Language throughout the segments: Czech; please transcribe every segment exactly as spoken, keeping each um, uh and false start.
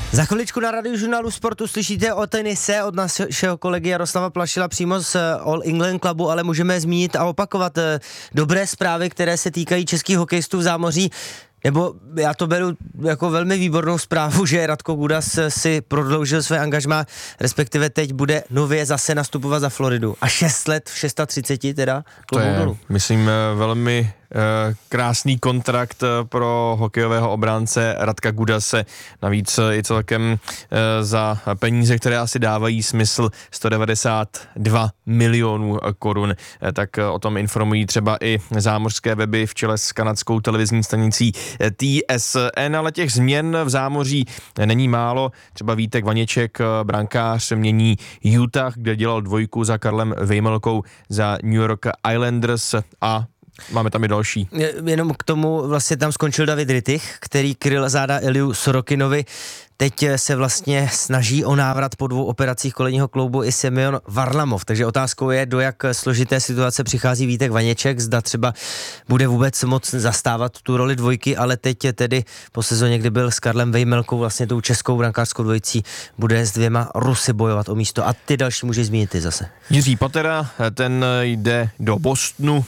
Za chviličku na Radiožurnálu Sportu slyšíte o tenise od našeho kolegy Jaroslava Plašila přímo z All England Clubu, ale můžeme zmínit a opakovat dobré zprávy, které se týkají českých hokejistů v zámoří. Nebo já to beru jako velmi výbornou zprávu, že Radko Gudas si prodloužil své angažmá, respektive teď bude nově zase nastupovat za Floridu. A šest let v třiceti šesti teda. To je, dolů. myslím, velmi eh, krásný kontrakt pro hokejového obránce Radka Gudase. Navíc i celkem eh, za peníze, které asi dávají smysl, sto devadesát dva milionů korun. Eh, tak o tom informují třeba i zámořské weby v čele s kanadskou televizní stanicí T S N, ale těch změn v zámoří není málo. Třeba Vítek Vaněček, brankář, mění Utah, kde dělal dvojku za Karlem Vejmelkou za New York Islanders a máme tam i další. Jenom k tomu vlastně tam skončil David Rittich, který kryl záda Iliu Sorokinovi. Teď se vlastně snaží o návrat po dvou operacích kolenního kloubu i Semyon Varlamov, takže otázkou je, do jak složité situace přichází Vítek Vaněček, zda třeba bude vůbec moc zastávat tu roli dvojky, ale teď je tedy po sezóně, kdy byl s Karlem Vejmelkou, vlastně tou českou brankářskou dvojicí, bude s dvěma Rusy bojovat o místo a ty další může zmínit ty zase. Jiří Patera, ten jde do Bostonu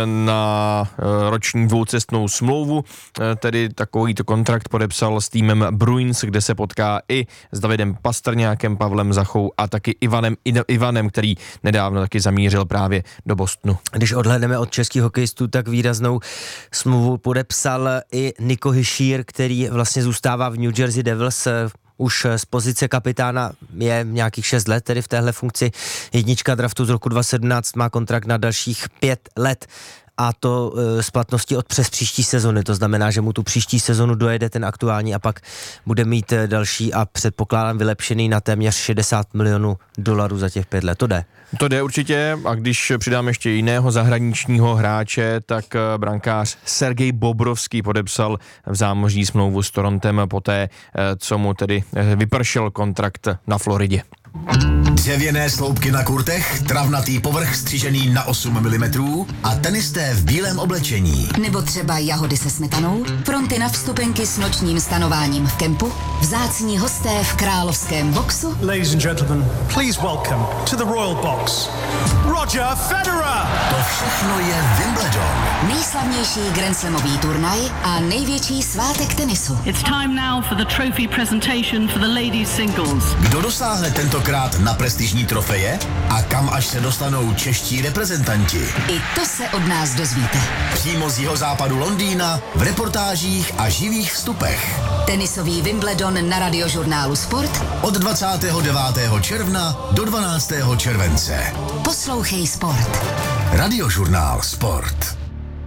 na roční dvoucestnou smlouvu, tedy takovýto kontrakt podepsal s týmem Bruins, kde se potká i s Davidem Pastrňákem, Pavlem Zachou a taky Ivanem, Ivanem, který nedávno taky zamířil právě do Bostonu. Když odhlédneme od českých hokejistů, tak výraznou smlouvu podepsal i Nico Hischier, který vlastně zůstává v New Jersey Devils. Už z pozice kapitána je nějakých šest let, tedy v téhle funkci. Jednička draftu z roku dva tisíce sedmnáct má kontrakt na dalších pět let. A to e, s platností od přes příští sezony, to znamená, že mu tu příští sezonu dojede ten aktuální a pak bude mít e, další a předpokládám vylepšený na téměř šedesát milionů dolarů za těch pět let, to jde. To jde určitě a když přidám ještě jiného zahraničního hráče, tak brankář Sergej Bobrovský podepsal v zámoří smlouvu s Torontem poté, co mu tedy vypršel kontrakt na Floridě. Dřevěné sloupky na kurtech, travnatý povrch střižený na osm milimetrů a tenisté v bílém oblečení. Nebo třeba jahody se smetanou, fronty na vstupenky s nočním stanováním v kempu, vzácní hosté v královském boxu. Ladies and gentlemen, please welcome to the Royal Box, Roger Federer! To všechno je Wimbledon. Nejslavnější grandslamový turnaj a největší svátek tenisu. It's time now for the trophy presentation for the ladies singles. Kdo dosáhne tentokrát na prestižní trofeje a kam až se dostanou čeští reprezentanti? I to se od nás dozvíte. Přímo z jihozápadu Londýna v reportážích a živých vstupech. Tenisový Wimbledon na Radiožurnálu Sport od dvacátého devátého června do dvanáctého července. Poslouchej Sport. Radiožurnál Sport.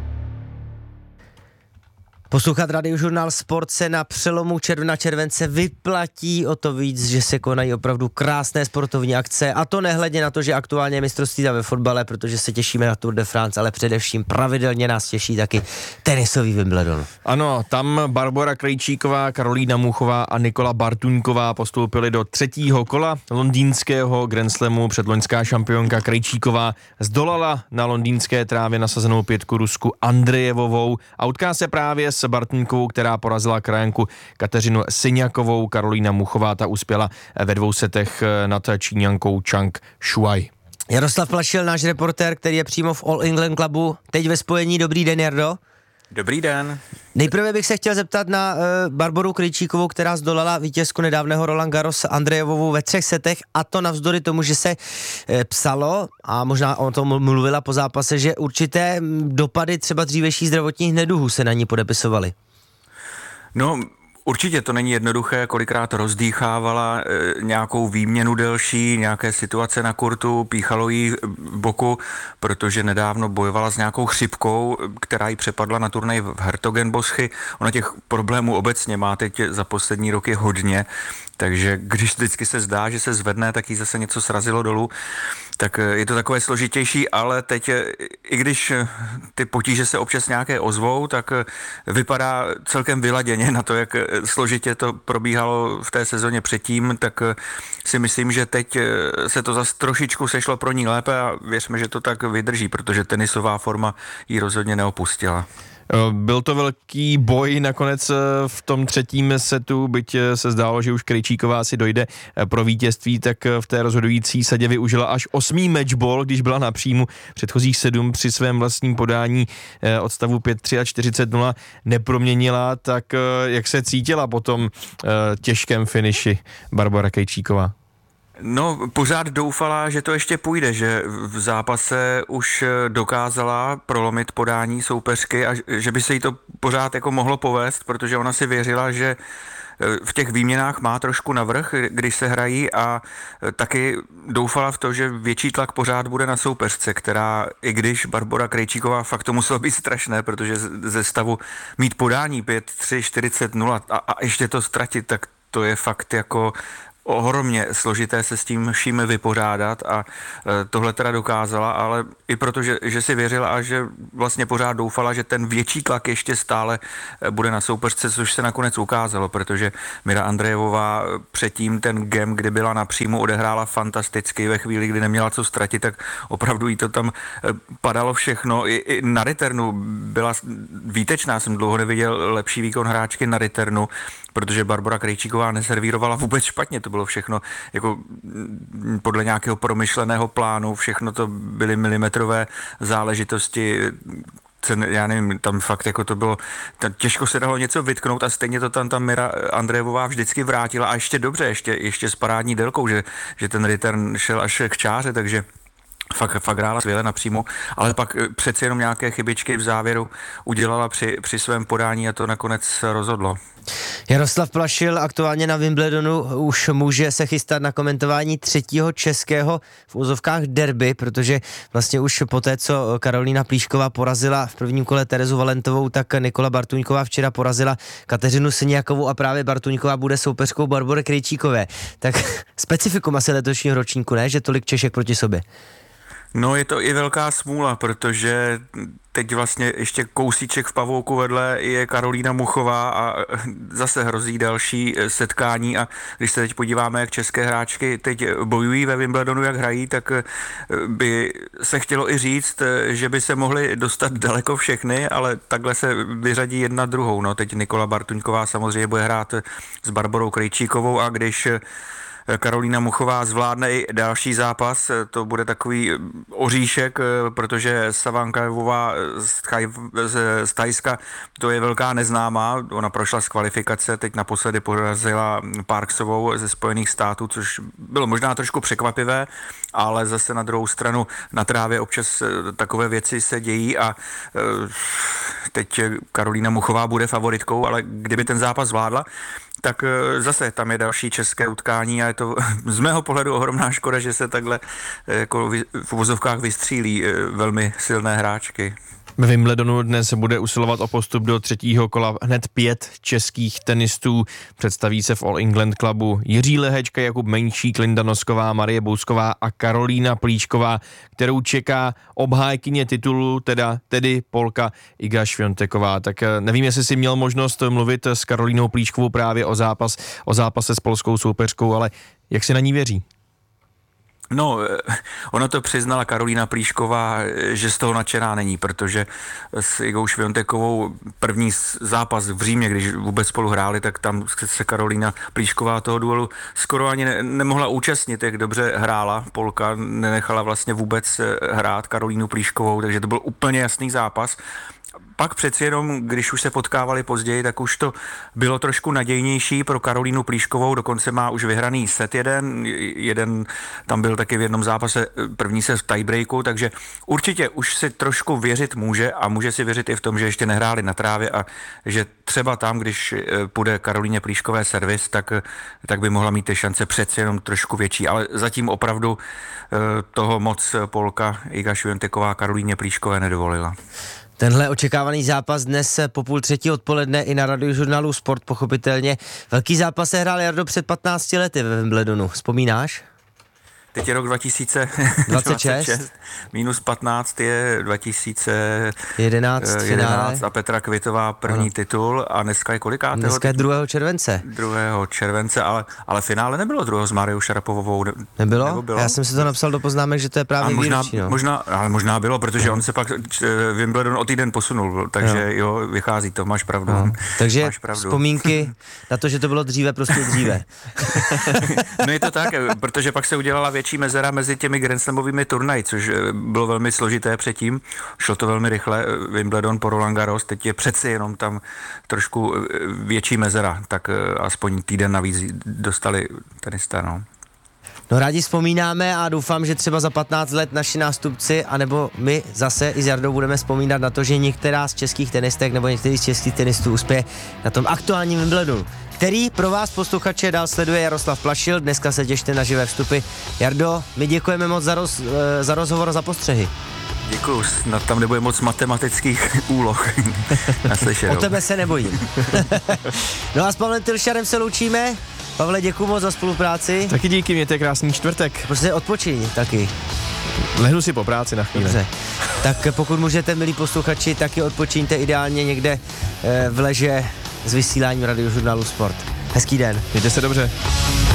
Poslouchat Radiožurnál Sport se na přelomu června července vyplatí o to víc, že se konají opravdu krásné sportovní akce a to nehledě na to, že aktuálně je mistrovství ve fotbale, protože se těšíme na Tour de France, ale především pravidelně nás těší taky tenisový Wimbledon. Ano, tam Barbora Krejčíková, Karolína Muchová a Nikola Bartuňková postoupili do třetího kola londýnského Grand Slamu. Předloňská šampionka Krejčíková zdolala na londýnské trávě nasazenou pětku Rusku Andrejevovou a utká se právě s Bartuňkovou, která porazila krajanku Kateřinu Syňakovou. Karolína Muchová ta uspěla ve dvou setech nad Číňankou Chang Shuai. Jaroslav Plašil, náš reportér, který je přímo v All England Clubu, teď ve spojení. Dobrý den, Jardo. Dobrý den. Nejprve bych se chtěl zeptat na uh, Barboru Krejčíkovou, která zdolala vítězku nedávného Roland Garros Andrejevovou ve třech setech, a to navzdory tomu, že se uh, psalo a možná o tom mluvila po zápase, že určité dopady třeba dřívějších zdravotních neduhů se na ní podepisovaly. No, určitě to není jednoduché, kolikrát rozdýchávala e, nějakou výměnu delší, nějaké situace na kurtu, píchalo jí v boku, protože nedávno bojovala s nějakou chřipkou, která jí přepadla na turnaj v Hertogenboschy. Ona těch problémů obecně má teď za poslední roky hodně, takže když vždycky se zdá, že se zvedne, tak jí zase něco srazilo dolů, tak je to takové složitější, ale teď, i když ty potíže se občas nějaké ozvou, tak vypadá celkem vyladěně na to, jak složitě to probíhalo v té sezóně předtím, tak si myslím, že teď se to zase trošičku sešlo pro ní lépe a věřme, že to tak vydrží, protože tenisová forma jí rozhodně neopustila. Byl to velký boj nakonec v tom třetím setu, byť se zdálo, že už Krejčíková si dojde pro vítězství, tak v té rozhodující sadě využila až osmý matchball, když byla na příjmu. Předchozích sedm při svém vlastním podání od stavu pět tři a čtyřicet nula neproměnila, tak jak se cítila po tom těžkém finiši Barbora Krejčíková? No, pořád doufala, že to ještě půjde, že v zápase už dokázala prolomit podání soupeřky a že by se jí to pořád jako mohlo povést, protože ona si věřila, že v těch výměnách má trošku navrch, když se hrají, a taky doufala v to, že větší tlak pořád bude na soupeřce, která, i když Barbora Krejčíková, fakt to muselo být strašné, protože ze stavu mít podání pět tři čtyřicet nula a, a ještě to ztratit, tak to je fakt jako ohromně složité se s tím vším vypořádat a tohle teda dokázala, ale i proto, že, že si věřila a že vlastně pořád doufala, že ten větší tlak ještě stále bude na soupeřce, což se nakonec ukázalo, protože Mira Andrejevová předtím ten game, kdy byla na příjmu, odehrála fantasticky. Ve chvíli, kdy neměla co ztratit, tak opravdu jí to tam padalo všechno. I, i na returnu byla výtečná, jsem dlouho neviděl lepší výkon hráčky na returnu, protože Barbora Krejčíková neservírovala vůbec špatně, to bylo všechno jako podle nějakého promyšleného plánu, všechno to byly milimetrové záležitosti, já nevím, tam fakt jako to bylo, tam těžko se dalo něco vytknout a stejně to tam ta Mira Andrejevová vždycky vrátila a ještě dobře, ještě, ještě s parádní délkou, že, že ten return šel až k čáře, takže Fakt, fakt hrála skvěle napřímo, ale pak přeci jenom nějaké chybičky v závěru udělala při, při svém podání a to nakonec rozhodlo. Jaroslav Plašil aktuálně na Wimbledonu už může se chystat na komentování třetího českého v úzovkách derby, protože vlastně už poté, co Karolína Plíšková porazila v prvním kole Terezu Valentovou, tak Nikola Bartuňková včera porazila Kateřinu Siniakovou a právě Bartuňková bude soupeřkou Barbory Krejčíkové. Tak specifikum asi letošního ročníku, ne? Že tolik Češek proti sobě. No, je to i velká smůla, protože teď vlastně ještě kousíček v pavouku vedle je Karolína Muchová a zase hrozí další setkání a když se teď podíváme, jak české hráčky teď bojují ve Wimbledonu, jak hrají, tak by se chtělo i říct, že by se mohly dostat daleko všechny, ale takhle se vyřadí jedna druhou. No, teď Nikola Bartuňková samozřejmě bude hrát s Barborou Krejčíkovou a když Karolína Muchová zvládne i další zápas, to bude takový oříšek, protože Savankajevová z Thajska, to je velká neznámá, ona prošla z kvalifikace, teď naposledy porazila Parksovou ze Spojených států, což bylo možná trošku překvapivé, ale zase na druhou stranu na trávě občas takové věci se dějí a teď Karolína Muchová bude favoritkou, ale kdyby ten zápas zvládla, tak zase tam je další české utkání a je to z mého pohledu ohromná škoda, že se takhle jako v uvozovkách vystřílí velmi silné hráčky. Ve Wimbledonu dnes bude usilovat o postup do třetího kola hned pět českých tenistů. Představí se v All England Clubu Jiří Lehečka, Jakub Menšík, Linda Nosková, Marie Bousková a Karolína Plíšková, kterou čeká obhájkyně titulu, teda tedy Polka Iga Świąteková. Tak nevím, jestli si měl možnost mluvit s Karolínou Plíškovou právě o zápas, o zápase s polskou soupeřkou, ale jak si na ní věří? No, ono to přiznala Karolína Plíšková, že z toho nadšená není, protože s Igou Świątekovou první zápas v Římě, když vůbec spolu hráli, tak tam se Karolína Plíšková toho duelu skoro ani ne, nemohla účastnit, jak dobře hrála. Polka nenechala vlastně vůbec hrát Karolínu Plíškovou, takže to byl úplně jasný zápas. Pak přeci jenom, když už se potkávali později, tak už to bylo trošku nadějnější pro Karolínu Plíškovou, dokonce má už vyhraný set jeden, jeden tam byl taky v jednom zápase první set v tiebreaku, takže určitě už si trošku věřit může a může si věřit i v tom, že ještě nehráli na trávě a že třeba tam, když půjde Karolíně Plíškové servis, tak, tak by mohla mít ty šance přeci jenom trošku větší, ale zatím opravdu toho moc Polka Iga Świąteková Karolíně Plíškové nedovolila. Tenhle očekávaný zápas dnes po půl třetí odpoledne i na radiožurnálu Sport, pochopitelně. Velký zápas se hrál, Jardo, před patnácti lety ve Wimbledonu. Vzpomínáš? teď je rok dva tisíce dvacet šest. Minus patnáct je dva tisíce jedenáct, jedenáct a Petra Kvitová první ano. titul a dneska je kolikátého? Dneska je druhého července. druhého července, ale, ale finále nebylo druhého s Mariou Šarapovou. Ne, Nebylo? Nebo bylo? Já jsem si to napsal do poznámek, že to je právě možná, výročí. No. Možná, ale možná bylo, protože no. on se pak Wimbledon o týden posunul, takže no. jo, vychází to, máš pravdu. No. Takže máš pravdu. vzpomínky na to, že to bylo dříve, prostě dříve. No je to tak, protože pak se udělala větší mezera mezi těmi Grand Slamovými turnaji, což bylo velmi složité předtím. Šlo to velmi rychle, Wimbledon po Roland Garros, teď je přeci jenom tam trošku větší mezera, tak aspoň týden navíc dostali tenisté, no. No rádi vzpomínáme a doufám, že třeba za patnáct let naši nástupci, anebo my zase i s Jardou budeme vzpomínat na to, že některá z českých tenistek nebo některý z českých tenistů uspěje na tom aktuálním Wimbledonu, který pro vás posluchače dál sleduje Jaroslav Plašil. Dneska se těšte na živé vstupy. Jardo, my děkujeme moc za, roz, za rozhovor a za postřehy. Děkuju, snad tam nebude moc matematických úloh. O tebe se nebojím. No a s Pavlem Tylšarem se loučíme. Pavle, děkuju moc za spolupráci. Taky díky, mějte krásný čtvrtek. Prostě odpočiň taky. Lehnu si po práci na chvíli. Dobře. Tak pokud můžete, milí posluchači, taky odpočiňte ideálně někde v leže s vysíláním Radiožurnálu Sport. Hezký den. Mějte se dobře.